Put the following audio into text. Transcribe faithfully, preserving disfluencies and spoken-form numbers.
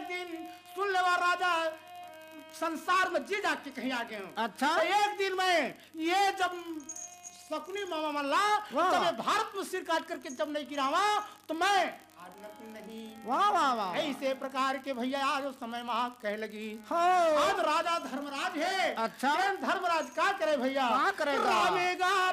एक दिन सुन लेवा राजा संसार में जी जाके कहीं आ गए। अच्छा। तो एक दिन में ये जब शकुनी मामा मल्ला जब ये भारत में सिर काट करके जब नहीं गिरावा तो मैं आज नहीं। वाह वाह वाह। ऐसे प्रकार के भैया आज उस समय वहां कह लगी हाँ। आज राजा धर्मराज है। अच्छा। धर्मराज क्या करे भैया, क्या करेगा? रामेगा